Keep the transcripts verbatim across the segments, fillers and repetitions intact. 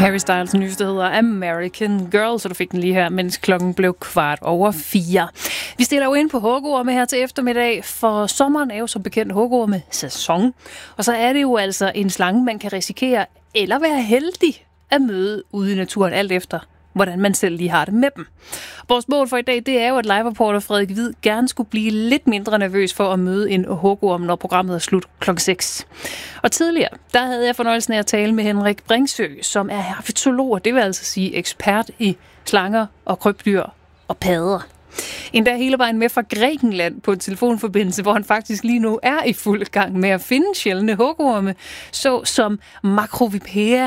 Harry Styles nyeste hedder American Girl, så du fik den lige her, mens klokken blev kvart over fire. Vi stiller jo ind på hugorme her til eftermiddag, for sommeren er jo som bekendt hugorme sæson. Og så er det jo altså en slange, man kan risikere eller være heldig at møde ude i naturen, alt efter hvordan man selv lige har det med dem. Vores mål for i dag, det er jo, at live-reporter Frederik Hvid gerne skulle blive lidt mindre nervøs for at møde en hugorm, når programmet er slut klokken seks. Og tidligere, der havde jeg fornøjelsen af at tale med Henrik Bringsø, som er herpetolog, det vil altså sige ekspert i slanger og krybdyr og padder. Endda hele vejen med fra Grækenland på en telefonforbindelse, hvor han faktisk lige nu er i fuld gang med at finde sjældne hugorme, så som Macrovipea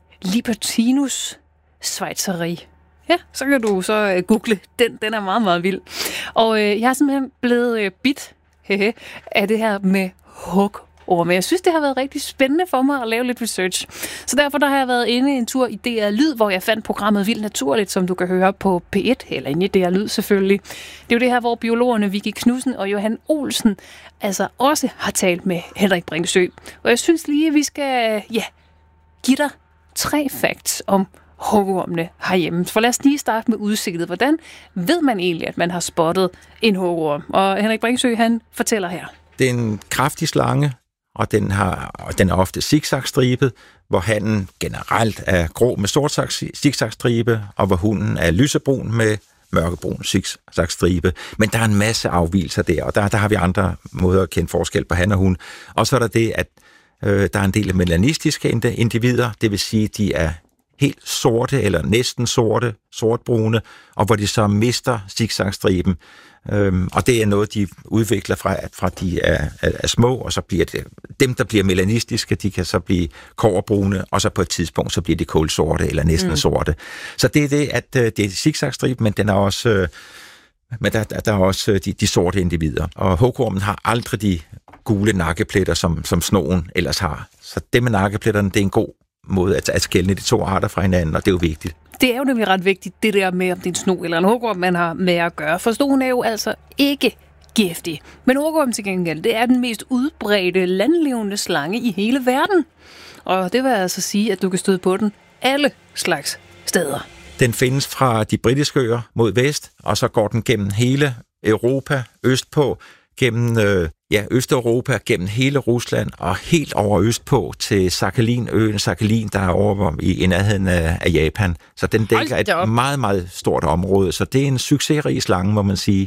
libertinus schweizeri. Ja, så kan du så uh, google. Den, den er meget, meget vild. Og uh, jeg er simpelthen blevet uh, bit hehe, af det her med hugorme. Jeg synes, det har været rigtig spændende for mig at lave lidt research. Så derfor der har jeg været inde en tur i D R Lyd, hvor jeg fandt programmet Vildt Naturligt, som du kan høre på P et, eller inde i D R Lyd selvfølgelig. Det er jo det her, hvor biologerne Vicky Knudsen og Johan Olsen altså også har talt med Henrik Bringsø. Og jeg synes lige, at vi skal ja, give dig tre facts om hugormene herhjemme. For lad os lige starte med udsigtet. Hvordan ved man egentlig, at man har spottet en hugorm? Og Henrik Bringsø, han fortæller her. Det er en kraftig slange, og den, har, og den er ofte zigzagstribet, hvor hannen generelt er grå med sort zigzagstribe, og hvor hunden er lysebrun med mørkebrun zigzagstribe. Men der er en masse afvigelser der, og der, der har vi andre måder at kende forskel på han og hun. Og så er der det, at øh, der er en del af melanistiske individer, det vil sige, at de er helt sorte eller næsten sorte, sortbrune, og hvor de så mister zigzagstriben. Øhm, og det er noget, de udvikler fra, fra de er, er, er små, og så bliver det, dem, der bliver melanistiske, de kan så blive kobberbrune, og så på et tidspunkt, så bliver de kulsorte eller næsten mm. sorte. Så det er det, at øh, det er zigzagstrib, men den er også, øh, men der, der, der er også de, de sorte individer. Og hugormen har aldrig de gule nakkepletter, som, som snogen ellers har. Så det med nakkepletterne, det er en god måde at, at skelne de to arter fra hinanden, og det er jo vigtigt. Det er jo nemlig ret vigtigt, det der med, om det er en sno eller en hugorm, man har med at gøre. For snoen er jo altså ikke giftig. Men hugorm til gengæld, det er den mest udbredte landlevende slange i hele verden. Og det vil altså sige, at du kan støde på den alle slags steder. Den findes fra de britiske øer mod vest, og så går den gennem hele Europa, østpå, gennem øh, ja, Østeuropa, gennem hele Rusland og helt over østpå til Sakhalinøen, Sakhalin, der er over i, i nærheden af, af Japan. Så den dækker et meget, meget stort område, så det er en succesrig slange, må man sige.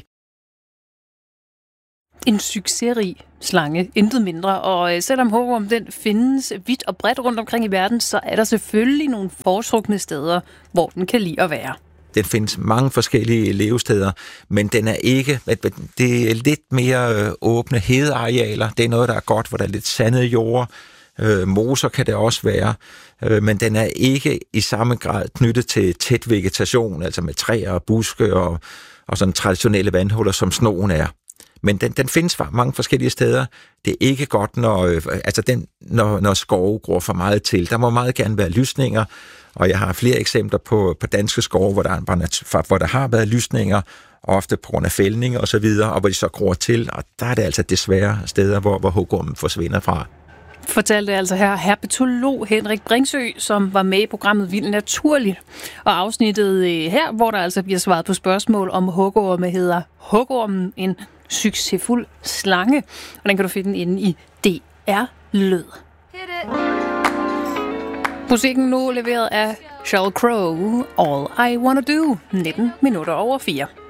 En succesrig slange, intet mindre. Og øh, selvom hugorm den findes vidt og bredt rundt omkring i verden, så er der selvfølgelig nogle foretrukne steder, hvor den kan lide at være. Den findes mange forskellige levesteder, men den er ikke, det er lidt mere åbne hedearealer. Det er noget, der er godt, hvor der er lidt sandede jord. Øh, moser kan det også være, øh, men den er ikke i samme grad knyttet til tæt vegetation, altså med træer og buske og, og sådan traditionelle vandhuller, som snogen er. Men den, den findes mange forskellige steder. Det er ikke godt, når, øh, altså den, når, når skove gror for meget til. Der må meget gerne være lysninger, og jeg har flere eksempler på, på danske skove, hvor der, hvor der har været lysninger, ofte på grund af fældning og så videre, og hvor de så gror til, og der er det altså desværre steder, hvor, hvor hugormen forsvinder fra. Fortalte altså her herpetolog Henrik Bringsø, som var med i programmet Vildt Naturligt. Og afsnittet her, hvor der altså bliver svaret på spørgsmål om hugorme, hedder Hugormen en succesfuld slange. Og den kan du finde inde i D R Lyd. Musikken nu leveret af Sheryl Crow, All I Wanna Do, nitten minutter over fire.